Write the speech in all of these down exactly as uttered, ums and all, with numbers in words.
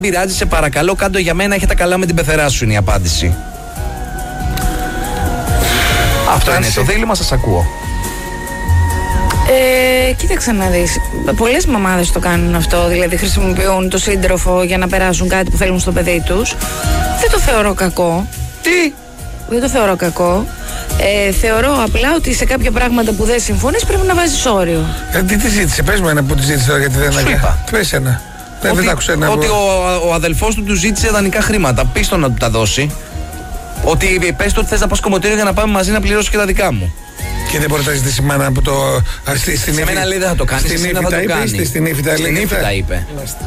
Πειράζει, σε παρακαλώ, κάντο για μένα, έχετε καλά με την πεθερά σου, είναι η απάντηση. Αυτό είναι το δίλημμα, σας ακούω. Ε, κοίταξε να δεις. Πολλές μαμάδες το κάνουν αυτό. Δηλαδή χρησιμοποιούν το σύντροφο για να περάσουν κάτι που θέλουν στο παιδί τους. Δεν το θεωρώ κακό. Τι? Δεν το θεωρώ κακό. Ε, θεωρώ απλά ότι σε κάποια πράγματα που δεν συμφωνείς πρέπει να βάζεις όριο. Ε, τι τη ζήτησε, πες μου ένα που τη ζήτησε τώρα, γιατί δεν είπα. Πες ένα. Ότι, δεν άκουσα ένα. Ότι ο, ο αδελφός του του ζήτησε δανεικά χρήματα. Πες το να του τα δώσει. Ότι πες του ότι θες να πας κομμωτήριο για να πάμε μαζί να πληρώσω και τα δικά μου. Και δεν μπορεί να ζητήσει η μάνα από το. Α, στη, στην σε μένα λέει δεν θα το κάνει. Στην ύφη τα είπε. Στην ύφη τα, στην ύφη τα είπε.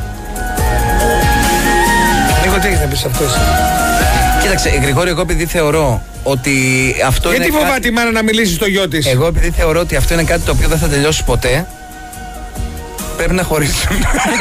Νίκο, τι έχεις να πεις αυτό εσύ? Κοίταξε, Γρηγόρη, εγώ επειδή θεωρώ ότι αυτό γιατί είναι. Γιατί φοβάται κάτι... η μάνα να μιλήσει στο γιο της? Εγώ επειδή θεωρώ ότι αυτό είναι κάτι το οποίο δεν θα τελειώσει ποτέ, πρέπει να χωρίσουν.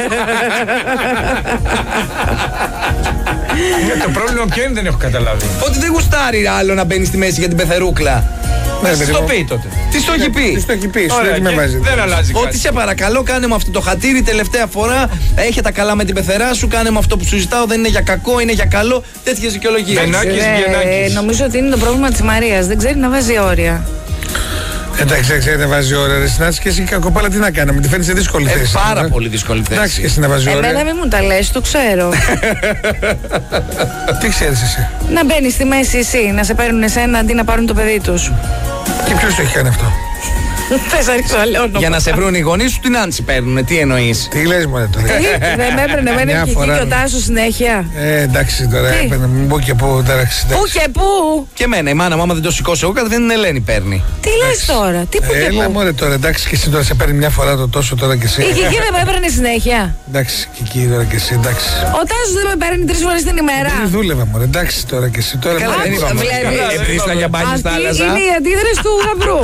Το πρόβλημα ποιο είναι, δεν έχω καταλάβει. Ότι δεν γουστάρει άλλο να μπαίνει στη μέση για την πεθερούκλα. Ναι, τι το πει τότε. Τι στο έχει πει. Τι στο έχει πει, σου με βάζει. Δεν αλλάζει κάτι. Ότι σε παρακαλώ, κάνε μου αυτό το χατήρι τελευταία φορά. Έχε τα καλά με την πεθερά σου, κάνε μου αυτό που σου ζητάω. Δεν είναι για κακό, είναι για καλό. Τέτοιες δικαιολογίες. Ε, νομίζω ότι είναι το πρόβλημα της Μαρίας. Δεν ξέρει να βάζει όρια. Εντάξει, ξέρει να βάζει ώρα. Ρε συνάδελφε, και εσύ κακοπάλα τι να κάναμε. Τη φέρνει σε δύσκολη θέση. Ε, πάρα πολύ δύσκολη θέση. Εντάξει, και εσύ να βάζει ώρα. Εμένα μην μου τα λες, το ξέρω. Τι ξέρεις εσύ? Να μπαίνει στη μέση εσύ, να σε παίρνουν εσένα αντί να πάρουν το παιδί τους. Και ποιος το έχει κάνει αυτό? Θες να ρίξω άλλο όνομα. Για να σε βρουν οι γονείς σου την Άνση παίρνουνε. Τι εννοείς? Τι λες μωρέ τώρα? Δεν με έπαιρνε εμένα και εκεί και ο Τάσος συνέχεια. Ε, εντάξει τώρα, έπαιρνε πού και πού. Πού και πού? Και εμένα, η μάνα μου άμα δεν το σηκώσει εγώ, κατευθείαν την Ελένη παίρνει. Τι λες τώρα, τι που και πού? Έλα μωρέ τώρα, εντάξει, και εσύ τώρα σε παίρνει μια φορά το τόσο τώρα και εσύ. Η Κική δεν με έπαιρνε συνέχεια. Εντάξει, Κική τώρα και εσύ, εντάξει. Ο Τάσος δεν με παίρνει τρεις φορές την ημέρα. Δεν δούλευα μωρέ, εντάξει τώρα και εσύ. Τώρα δεν είπαμε. Επρίστα για μπάνι στα άλλαζα. Είναι η αντίδραση του γαμπρού.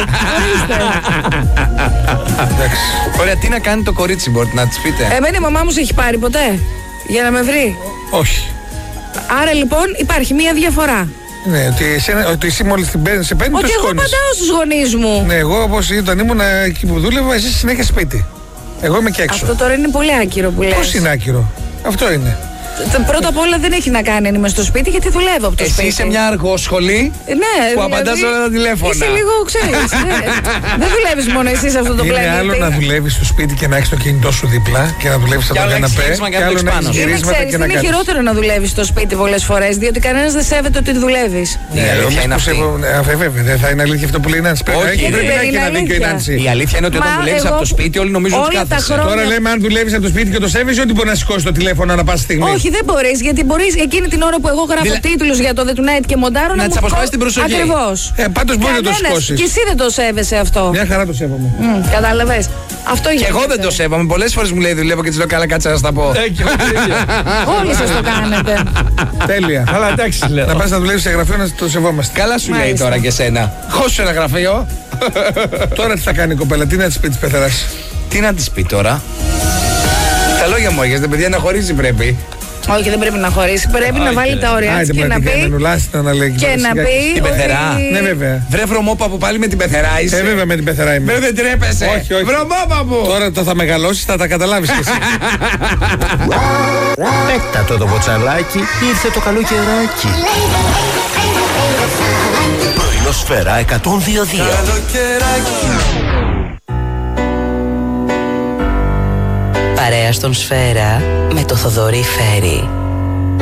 Εντάξει. Ωραία, τι να κάνει το κορίτσι, μπορείτε να της πείτε? Εμένα η μαμά μου σε έχει πάρει ποτέ για να με βρει? Όχι. Άρα λοιπόν υπάρχει μία διαφορά. Ναι, ότι, εσένα, ότι εσύ μόλις την παίρνει, σε παίρνει ότι το εγώ σηκώνεις. πατάω στους γονείς μου. Ναι, εγώ όπως όταν ήμουν εκεί που δούλευα, εσύ συνέχεια σπίτι. Εγώ είμαι και έξω. Αυτό τώρα είναι πολύ άκυρο που λες. Πώς είναι άκυρο? Αυτό είναι. Πρώτα απ' όλα δεν έχει να κάνει αν είμαι στο σπίτι, γιατί δουλεύω από το Εσύ σπίτι. είσαι μια αργόσχολη ναι, που απαντάς δηλαδή, όλα τα τηλέφωνα. Είσαι λίγο, ξέρεις. ναι. Δεν δουλεύεις μόνο εσύ σε αυτό το πλάνο. Είναι άλλο να δουλεύεις στο σπίτι και να έχεις το κινητό σου δίπλα και να δουλεύεις από τον καναπέ. Και άλλο να έχεις γυρίσματα και να είναι κάνεις. χειρότερο να δουλεύεις στο σπίτι πολλές φορές, διότι κανένας δεν σέβεται ότι δουλεύεις. Ναι, η αλήθεια είναι αυτή. Βέβαια, δεν θα είναι αλήθεια αυτό που λέει η Νάνση. Πρέπει να έχει ένα δίκιο η Νάνση. Η αλήθεια είναι ότι όταν δουλεύεις από το σπίτι, όλοι νομίζουν ότι κάθεσαι. Τώρα λέμε αν δουλεύεις από το σπίτι και το σέβεσαι, ότι μπορεί να σηκώσει το τηλέφωνο ανά πάσα στιγμή. Όχι, δεν μπορείς, γιατί μπορείς εκείνη την ώρα που εγώ γράφω Δηλα... τίτλους για το The Tonight και μοντάρω να, να μου της αποσπάσεις την προσοχή. Ακριβώς. Ε, πάντως μπορεί να το σηκώσεις. Και εσύ δεν το σέβεσαι αυτό. Μια χαρά το σέβομαι. Mm, κατάλαβες. Αυτό και εγώ δεν το σέβομαι. Πολλές φορές μου λέει δουλεύω και της λέω καλά, κάτσε να στα πω. Όλοι σας το κάνετε. Τέλεια. Αλλά εντάξει λέω. Να πας να δουλεύεις σε γραφείο να το σεβόμαστε. Καλά σου λέει τώρα και σένα. Χώσου ένα γραφείο. Τώρα τι θα κάνει η κοπέλα, τι να της πει της πεθεράς? Τι να της πει τώρα? Τα λόγια μου έχετε, παιδιά, να χωρίσει πρέπει. Όχι, δεν πρέπει να χωρίσει. Πρέπει να βάλει τα όρια της και να πει. Και να πει. Την πεθερά. Ναι, βέβαια. Βρε βρωμόπα που πάλι με την πεθερά είσαι. Ε, βέβαια με την πεθερά είμαι. Βρε δεν τρέπεσαι. Όχι, όχι. Βρωμόπα μου. Τώρα το θα μεγαλώσεις, θα τα καταλάβεις κι εσύ. Πέτατο το μποτσαλάκι, ήρθε το καλό καιράκι. Πρωινό Σφαίρα εκατόν δύο δύο. Παρέα στον Σφαίρα με το Θοδωρή Φέρι.